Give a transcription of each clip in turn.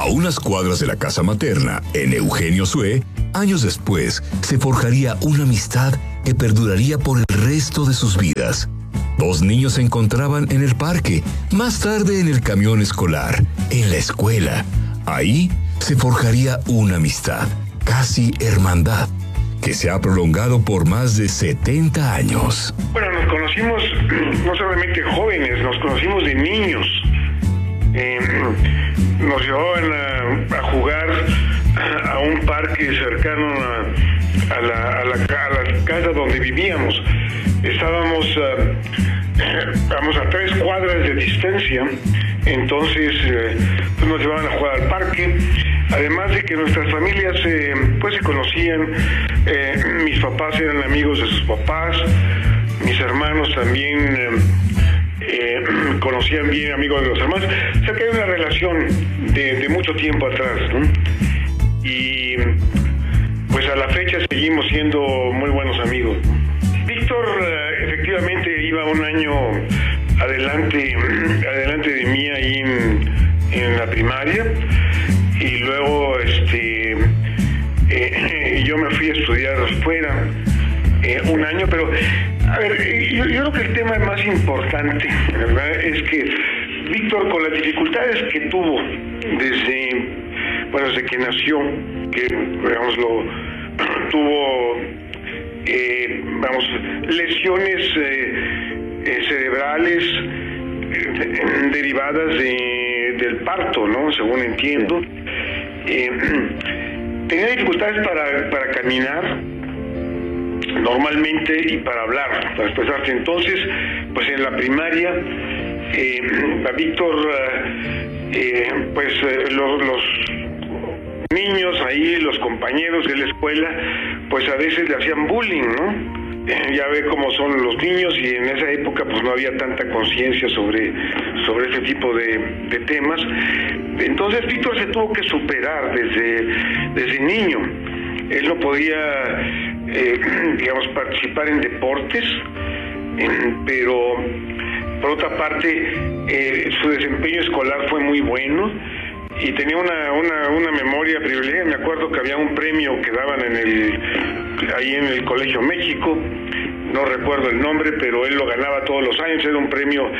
unas cuadras de la casa materna, en Eugenio Sue, años después, se forjaría una amistad que perduraría por el resto de sus vidas. Dos niños se encontraban en el parque, más tarde en el camión escolar, en la escuela. Ahí se forjaría una amistad, casi hermandad, que se ha prolongado por más de 70 años. Bueno, nos conocimos no solamente jóvenes, nos conocimos de niños. Nos llevaban a jugar a un parque cercano a la casa donde vivíamos. Estábamos a 3 cuadras de distancia, entonces pues nos llevaban a jugar al parque. Además de que nuestras familias pues se conocían, mis papás eran amigos de sus papás, mis hermanos también conocían bien amigos de los hermanos. O sea que hay una relación de mucho tiempo atrás, ¿no? Y pues a la fecha seguimos siendo muy buenos amigos. Víctor efectivamente iba un año adelante de mí ahí en la primaria, y luego yo me fui a estudiar fuera un año, pero a ver, yo creo que el tema más importante, ¿verdad?, es que Víctor, con las dificultades que tuvo desde que nació, que tuvo lesiones cerebrales derivadas del parto, ¿no? Según entiendo. Tenía dificultades para caminar normalmente y para hablar, para expresarse. Entonces, pues en la primaria, a Víctor, los niños ahí, los compañeros de la escuela, pues a veces le hacían bullying, ¿no? Ya ve cómo son los niños, y en esa época pues no había tanta conciencia sobre ese tipo de temas. Entonces Víctor se tuvo que superar desde niño. Él no podía, participar en deportes, pero por otra parte su desempeño escolar fue muy bueno y tenía una memoria privilegiada. Me acuerdo que había un premio que daban ahí en el Colegio México, no recuerdo el nombre, pero él lo ganaba todos los años. Era un premio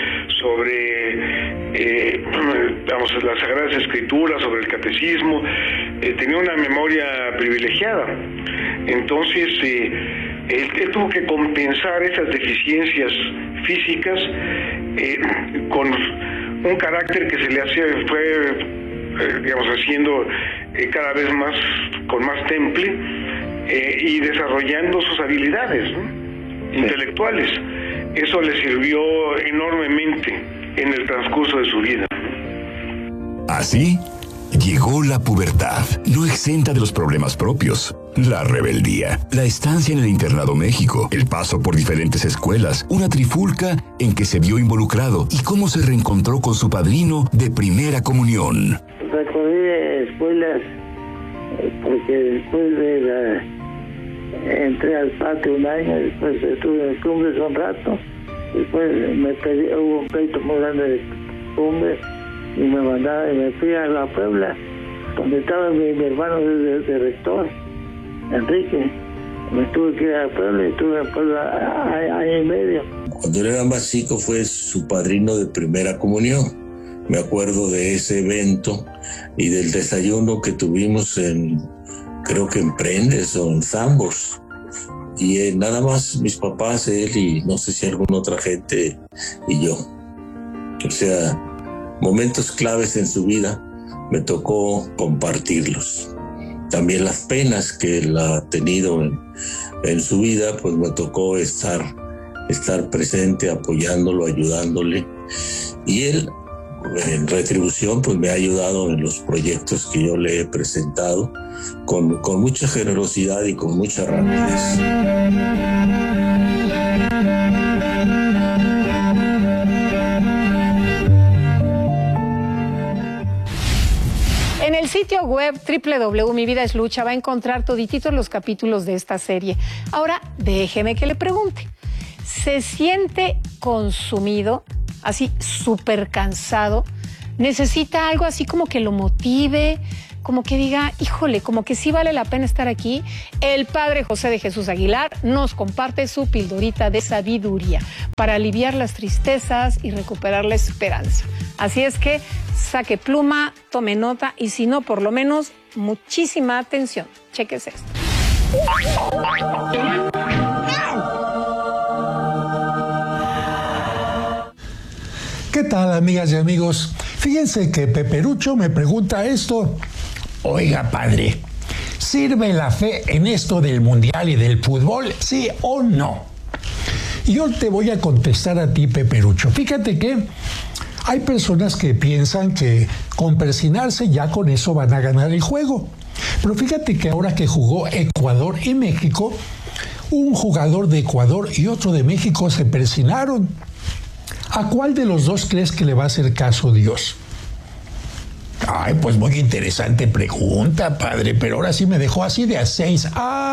sobre las Sagradas Escrituras, sobre el catecismo. Tenía una memoria privilegiada. Entonces él tuvo que compensar esas deficiencias físicas con un carácter que se le fue haciendo cada vez más, con más temple, y desarrollando sus habilidades, ¿no?, intelectuales. Eso le sirvió enormemente en el transcurso de su vida. Así llegó la pubertad, no exenta de los problemas propios. La rebeldía, la estancia en el Internado México, el paso por diferentes escuelas, una trifulca en que se vio involucrado y cómo se reencontró con su padrino de primera comunión. Recorrí escuelas porque después entré al patio un año, después estuve en Cumbres un rato, después hubo un pleito muy grande de Cumbres y me mandaron y me fui a la Puebla, donde estaba mi hermano de rector, Enrique. Me tuve que ir a Puebla y estuve en Puebla año y medio. Cuando él era más chico fue su padrino de primera comunión. Me acuerdo de ese evento y del desayuno que tuvimos creo que en Prendes o en Zambos. Y nada más mis papás, él y no sé si alguna otra gente y yo. O sea, momentos claves en su vida me tocó compartirlos. También las penas que él ha tenido en su vida, pues me tocó estar presente, apoyándolo, ayudándole. Y él, en retribución, pues me ha ayudado en los proyectos que yo le he presentado con mucha generosidad y con mucha rapidez. En el sitio web www.mividaslucha va a encontrar todititos los capítulos de esta serie. Ahora, déjeme que le pregunte. ¿Se siente consumido, así súper cansado necesita algo así como que lo motive, como que diga, híjole, como que sí vale la pena estar aquí, el padre José de Jesús Aguilar nos comparte su pildorita de sabiduría para aliviar las tristezas y recuperar la esperanza. Así es que saque pluma, tome nota y si no, por lo menos, muchísima atención. Chéquese esto. ¿Qué tal, amigas y amigos? Fíjense que Peperucho me pregunta esto. Oiga, padre, ¿sirve la fe en esto del mundial y del fútbol? ¿Sí o no? Y yo te voy a contestar a ti, Peperucho. Fíjate que hay personas que piensan que con persinarse ya con eso van a ganar el juego. Pero fíjate que ahora que jugó Ecuador y México, un jugador de Ecuador y otro de México se persinaron. ¿A cuál de los dos crees que le va a hacer caso Dios? Ay, pues muy interesante pregunta, padre, pero ahora sí me dejó así de a 6.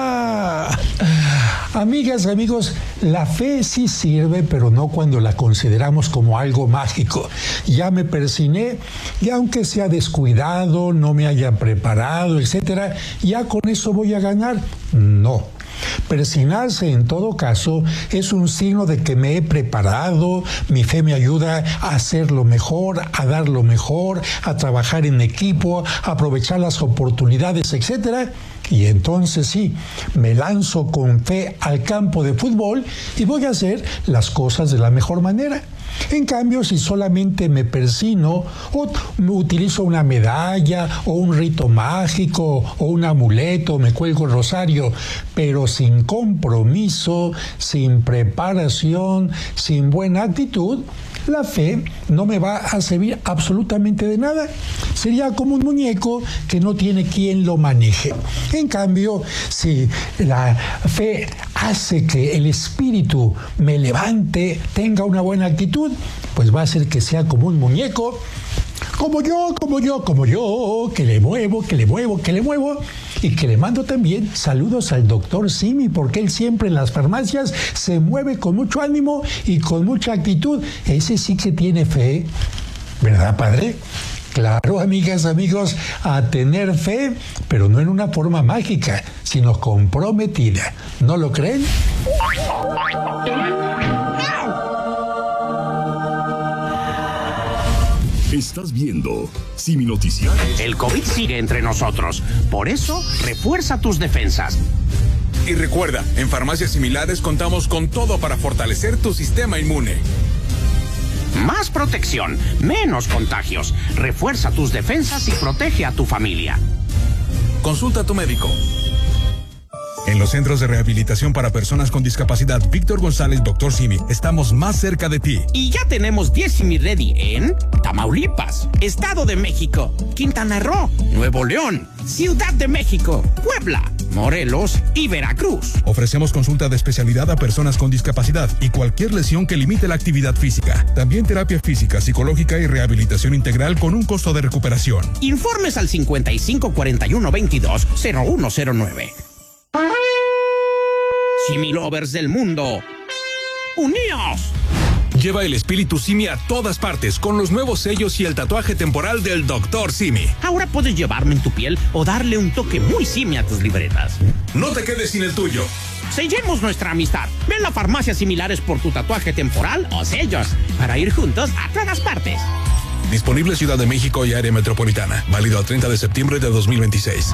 Amigas, amigos, la fe sí sirve, pero no cuando la consideramos como algo mágico. Ya me persiné, y aunque sea descuidado, no me haya preparado, etcétera, ya con eso voy a ganar. No. Persinarse, en todo caso, es un signo de que me he preparado, mi fe me ayuda a hacerlo mejor, a dar lo mejor, a trabajar en equipo, a aprovechar las oportunidades, etcétera. Y entonces sí, me lanzo con fe al campo de fútbol y voy a hacer las cosas de la mejor manera. En cambio, si solamente me persino o utilizo una medalla o un rito mágico o un amuleto, me cuelgo el rosario, pero sin compromiso, sin preparación, sin buena actitud, la fe no me va a servir absolutamente de nada. Sería como un muñeco que no tiene quien lo maneje. En cambio, si la fe hace que el espíritu me levante, tenga una buena actitud, pues va a hacer que sea como un muñeco, como yo, que le muevo, y que le mando también saludos al doctor Simi, porque él siempre en las farmacias se mueve con mucho ánimo y con mucha actitud. Ese sí que tiene fe, ¿verdad, padre? Claro, amigas, amigos, a tener fe, pero no en una forma mágica, sino comprometida. ¿No lo creen? Estás viendo Simi Noticias. El COVID sigue entre nosotros, por eso refuerza tus defensas. Y recuerda, en farmacias similares contamos con todo para fortalecer tu sistema inmune. Más protección, menos contagios. Refuerza tus defensas y protege a tu familia. Consulta a tu médico. En los centros de rehabilitación para personas con discapacidad Víctor González, Dr. Simi, estamos más cerca de ti. Y ya tenemos 10 Simi Ready en Tamaulipas, Estado de México, Quintana Roo, Nuevo León, Ciudad de México, Puebla, Morelos y Veracruz. Ofrecemos consulta de especialidad a personas con discapacidad y cualquier lesión que limite la actividad física. También terapia física, psicológica y rehabilitación integral con un costo de recuperación. Informes al 55 41 22 0109. Simi Lovers del mundo, ¡uníos! Lleva el espíritu Simi a todas partes con los nuevos sellos y el tatuaje temporal del Dr. Simi. Ahora puedes llevarlo en tu piel o darle un toque muy Simi a tus libretas. No te quedes sin el tuyo. Sellemos nuestra amistad. Ven a farmacias similares por tu tatuaje temporal o sellos para ir juntos a todas partes. Disponible Ciudad de México y área metropolitana. Válido al 30 de septiembre de 2026.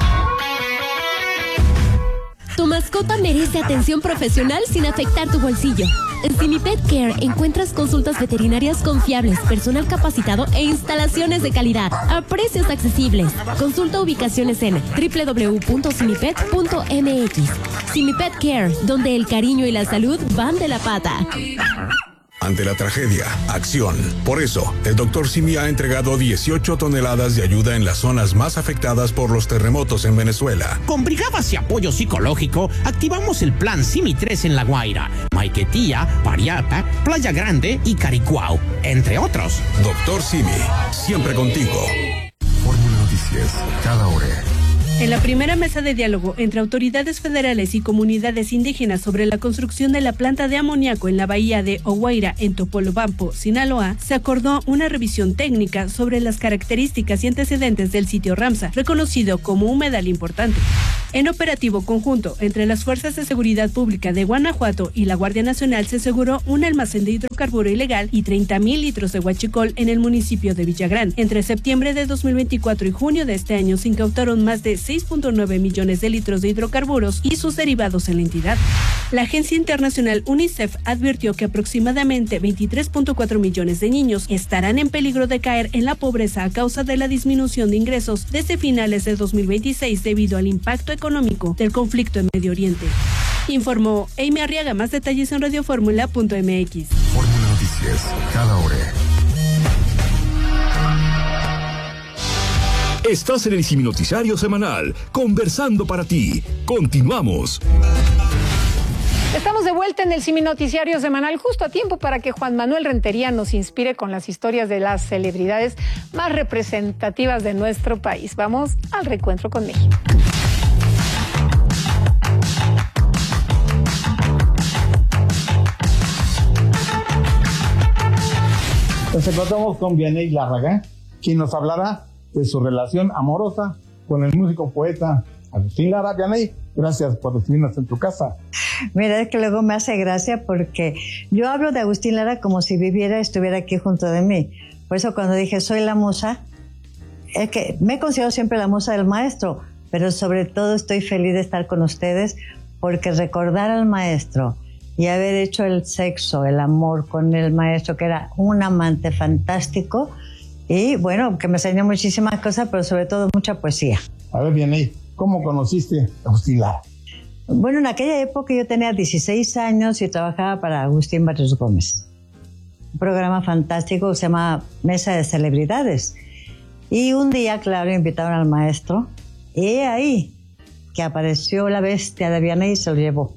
Tu mascota merece atención profesional sin afectar tu bolsillo. En Simi Pet Care encuentras consultas veterinarias confiables, personal capacitado e instalaciones de calidad a precios accesibles. Consulta ubicaciones en www.simipet.mx. Simi Pet Care, donde el cariño y la salud van de la pata. Ante la tragedia, acción. Por eso, el Dr. Simi ha entregado 18 toneladas de ayuda en las zonas más afectadas por los terremotos en Venezuela. Con brigadas y apoyo psicológico, activamos el plan Simi 3 en La Guaira, Maiquetía, Pariapa, Playa Grande y Caricuao, entre otros. Dr. Simi, siempre contigo. Fórmula Noticias, cada hora. En la primera mesa de diálogo entre autoridades federales y comunidades indígenas sobre la construcción de la planta de amoníaco en la bahía de Oguaira, en Topolobampo, Sinaloa, se acordó una revisión técnica sobre las características y antecedentes del sitio Ramsar, reconocido como un humedal importante. En operativo conjunto entre las Fuerzas de Seguridad Pública de Guanajuato y la Guardia Nacional se aseguró un almacén de hidrocarburo ilegal y 30,000 litros de huachicol en el municipio de Villagrán. Entre septiembre de 2024 y junio de este año se incautaron más de 6.9 millones de litros de hidrocarburos y sus derivados en la entidad. La agencia internacional UNICEF advirtió que aproximadamente 23.4 millones de niños estarán en peligro de caer en la pobreza a causa de la disminución de ingresos desde finales de 2026 debido al impacto económico del conflicto en Medio Oriente. Informó Amy Arriaga. Más detalles en radioformula.mx. Fórmula Noticias, cada hora. Estás en el Siminoticiario Semanal, conversando para ti. Continuamos. Estamos de vuelta en el Siminoticiario Semanal, justo a tiempo para que Juan Manuel Rentería nos inspire con las historias de las celebridades más representativas de nuestro país. Vamos al reencuentro con México. Nos encontramos con Vianey Lárraga, quien nos hablará de su relación amorosa con el músico poeta Agustín Lara. Vianey, gracias por recibirnos en tu casa. Mira, es que luego me hace gracia porque yo hablo de Agustín Lara como si estuviera aquí junto de mí. Por eso cuando dije soy la musa, es que me considero siempre la musa del maestro, pero sobre todo estoy feliz de estar con ustedes porque recordar al maestro y haber hecho el sexo, el amor con el maestro, que era un amante fantástico y bueno, que me enseñó muchísimas cosas, pero sobre todo mucha poesía. A ver, Vianey, ¿cómo conociste a Agustín Lara? Bueno, en aquella época yo tenía 16 años y trabajaba para Agustín Barrios Gómez. Un programa fantástico que se llama Mesa de Celebridades. Y un día, claro, invitaron al maestro y ahí que apareció la bestia de Vianey y se lo llevó.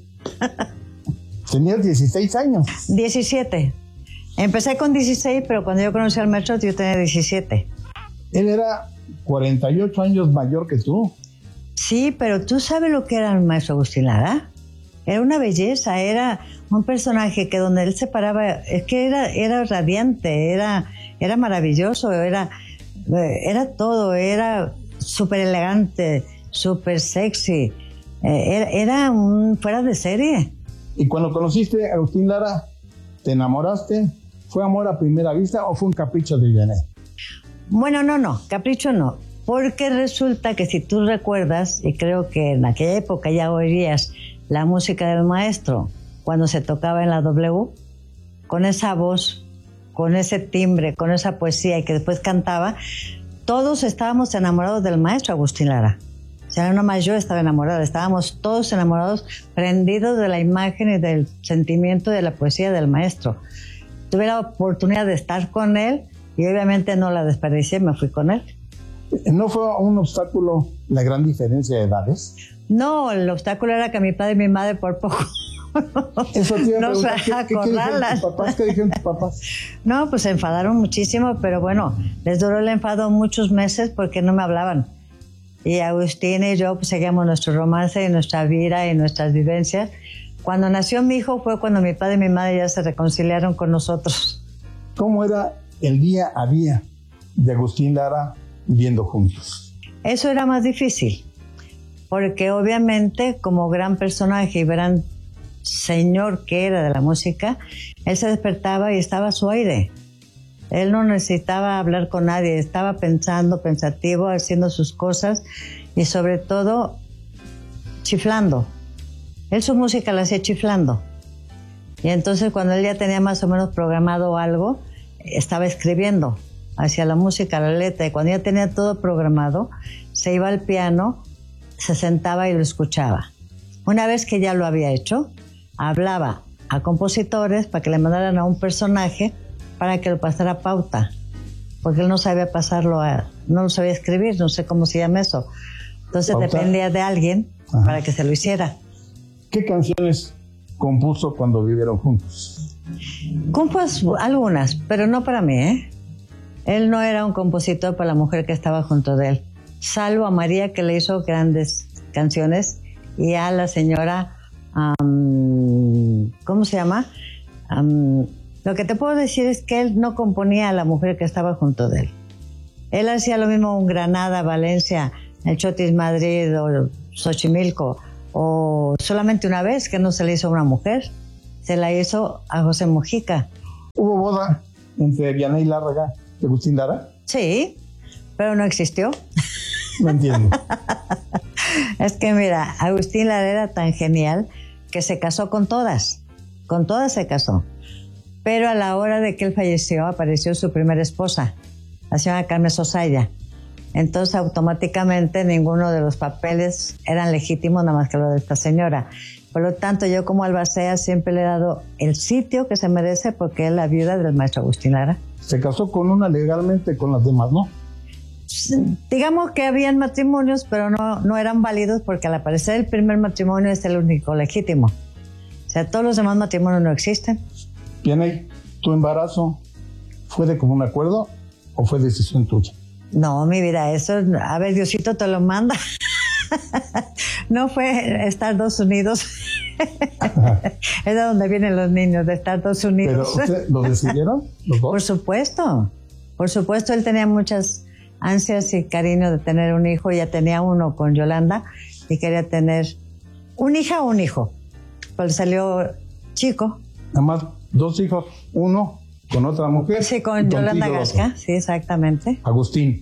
¿Tenías 16 años? 17. Empecé con 16, pero cuando yo conocí al maestro yo tenía 17. Él era 48 años mayor que tú. Sí, pero ¿tú sabes lo que era el maestro Agustín Lara? Era una belleza, era un personaje que donde él se paraba, es que era radiante, era maravilloso, era todo, era súper elegante, súper sexy, era un fuera de serie. ¿Y cuando conociste a Agustín Lara, te enamoraste? ¿Fue amor a primera vista o fue un capricho de Vianey? Bueno, no, capricho no. Porque resulta que si tú recuerdas, y creo que en aquella época ya oirías la música del maestro, cuando se tocaba en la W, con esa voz, con ese timbre, con esa poesía y que después cantaba, todos estábamos enamorados del maestro Agustín Lara. O sea, no más yo estaba enamorada, estábamos todos enamorados, prendidos de la imagen y del sentimiento de la poesía del maestro. Tuve la oportunidad de estar con él y obviamente no la desperdicié, me fui con él. ¿No fue un obstáculo la gran diferencia de edades? No, el obstáculo era que mi padre y mi madre por poco Eso te iba a no se preguntar, ¿qué dijeron tus papás? ¿Qué dijeron tus papás? No, pues se enfadaron muchísimo, pero bueno, les duró el enfado muchos meses porque no me hablaban. Y Agustín y yo pues seguíamos nuestro romance y nuestra vida y nuestras vivencias. Cuando nació mi hijo fue cuando mi padre y mi madre ya se reconciliaron con nosotros. ¿Cómo era el día a día de Agustín Lara viviendo juntos? Eso era más difícil, porque obviamente como gran personaje y gran señor que era de la música, él se despertaba y estaba a su aire. Él no necesitaba hablar con nadie, estaba pensando, pensativo, haciendo sus cosas y sobre todo chiflando. Él su música la hacía chiflando. Y entonces cuando él ya tenía más o menos programado algo, estaba escribiendo hacia la música, la letra, y cuando ya tenía todo programado, se iba al piano, se sentaba y lo escuchaba. Una vez que ya lo había hecho, hablaba a compositores para que le mandaran a un personaje para que lo pasara a pauta, porque él no sabía no lo sabía escribir, no sé cómo se llama eso. Entonces ¿pauta? Dependía de alguien para que se lo hiciera. ¿Qué canciones compuso cuando vivieron juntos? Compuso algunas, pero no para mí, ¿eh? Él no era un compositor para la mujer que estaba junto de él. salvo a María, que le hizo grandes canciones, y a la señora, ¿cómo se llama? Lo que te puedo decir es que él no componía a la mujer que estaba junto de él. Él hacía lo mismo en Granada, Valencia, el Chotis Madrid o Xochimilco, o solamente una vez que no se le hizo a una mujer, se la hizo a José Mujica. ¿Hubo boda entre Vianey Lárraga y Agustín Lara? Sí, pero no existió. No entiendo. Es que mira, Agustín Lara era tan genial que se casó con todas se casó. Pero a la hora de que él falleció, apareció su primera esposa, la señora Carmen Sosaya. Entonces, automáticamente, ninguno de los papeles eran legítimos, nada más que lo de esta señora. Por lo tanto, yo como albacea siempre le he dado el sitio que se merece, porque es la viuda del maestro Agustín Lara. Se casó con una legalmente, con las demás, ¿no? Digamos que habían matrimonios, pero no eran válidos, porque al aparecer el primer matrimonio es el único legítimo. O sea, todos los demás matrimonios no existen. Vianey, ¿tu embarazo fue de común acuerdo o fue decisión tuya? No, mi vida, eso, a ver, Diosito te lo manda. No fue Estados Unidos. Es de donde vienen los niños, de Estados Unidos. ¿Pero usted lo decidieron, los dos? Por supuesto, él tenía muchas ansias y cariño de tener un hijo. Ya tenía uno con Yolanda y quería tener una hija o un hijo. Pues salió chico. Nada más 2 hijos, uno con otra mujer. Sí, con Yolanda Gasca, sí, exactamente. Agustín.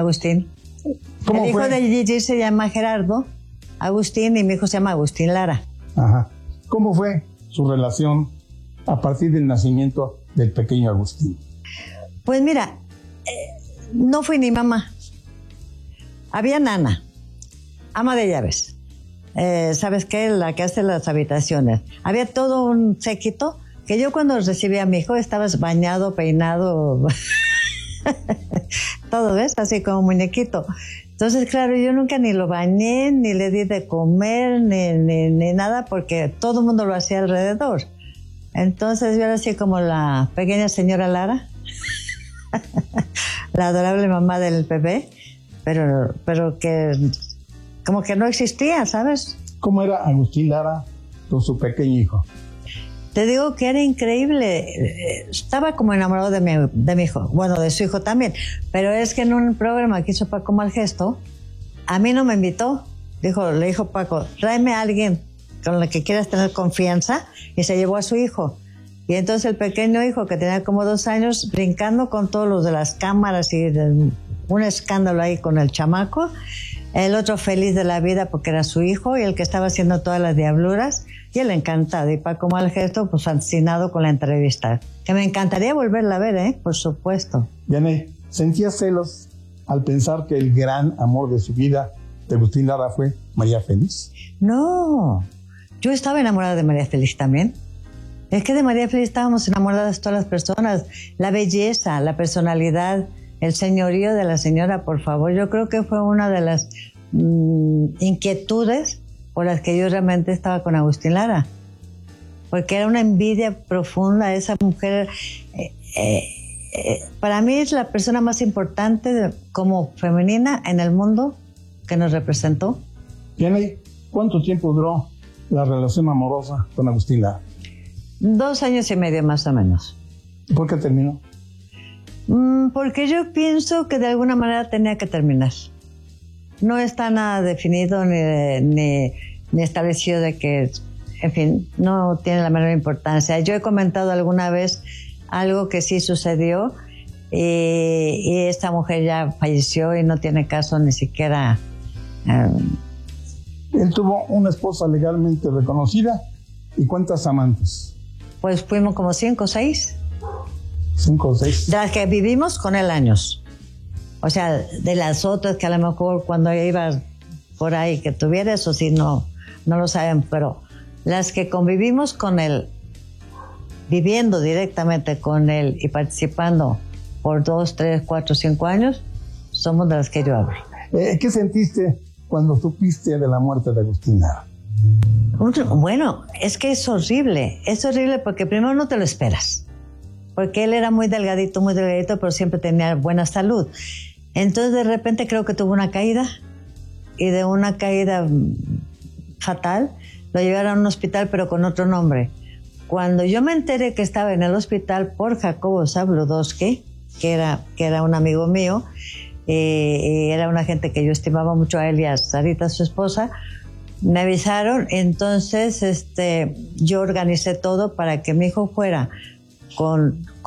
El hijo de Gigi se llama Gerardo Agustín y mi hijo se llama Agustín Lara. Ajá. ¿Cómo fue su relación a partir del nacimiento del pequeño Agustín? Pues mira, no fui ni mamá. Había nana, ama de llaves. ¿Sabes qué? La que hace las habitaciones. Había todo un séquito que yo cuando recibí a mi hijo estaba bañado, peinado, todo, ¿ves? Así como muñequito. Entonces, claro, yo nunca ni lo bañé, ni le di de comer, ni nada, porque todo el mundo lo hacía alrededor. Entonces yo era así como la pequeña señora Lara, la adorable mamá del bebé, pero que como que no existía, ¿sabes? ¿Cómo era Agustín Lara con su pequeño hijo? Te digo que era increíble. Estaba como enamorado de mi hijo, bueno, de su hijo también, pero es que en un programa que hizo Paco Malgesto, a mí no me invitó. Le dijo Paco, tráeme a alguien con el que quieras tener confianza, y se llevó a su hijo. Y entonces el pequeño hijo, que tenía como 2 años, brincando con todos los de las cámaras y un escándalo ahí con el chamaco, el otro feliz de la vida porque era su hijo, y el que estaba haciendo todas las diabluras, y él encantado. Y Paco Malgesto, pues fascinado con la entrevista. Que me encantaría volverla a ver, por supuesto. Vianey, ¿sentías celos al pensar que el gran amor de su vida de Agustín Lara fue María Félix? No, yo estaba enamorada de María Félix también. Es que de María Félix estábamos enamoradas todas las personas. La belleza, la personalidad, el señorío de la señora, por favor. Yo creo que fue una de las inquietudes por las que yo realmente estaba con Agustín Lara. Porque era una envidia profunda. Esa mujer, para mí es la persona más importante como femenina en el mundo que nos representó. Vianey, ¿cuánto tiempo duró la relación amorosa con Agustín Lara? 2 años y medio más o menos. ¿Por qué terminó? Porque yo pienso que de alguna manera tenía que terminar. No está nada definido ni establecido de que, en fin, no tiene la menor importancia. Yo he comentado alguna vez algo que sí sucedió y esta mujer ya falleció y no tiene caso ni siquiera. Él tuvo una esposa legalmente reconocida. ¿Y cuántas amantes? Pues fuimos como 5 o 6. 5 o 6. De las que vivimos con él años. O sea, de las otras que a lo mejor cuando iba por ahí que tuviera, eso sí, no lo saben, pero las que convivimos con él, viviendo directamente con él y participando por 2, 3, 4, 5 años, somos de las que yo hablo. ¿Qué sentiste cuando supiste de la muerte de Agustín Lara? Bueno, es que es horrible porque primero no te lo esperas, porque él era muy delgadito, pero siempre tenía buena salud. Entonces de repente creo que tuvo una caída, y de una caída fatal lo llevaron a un hospital pero con otro nombre. Cuando yo me enteré que estaba en el hospital por Jacobo Zabludowski, que era un amigo mío, era una gente que yo estimaba mucho a él y a Sarita, su esposa, me avisaron. Entonces yo organicé todo para que mi hijo fuera con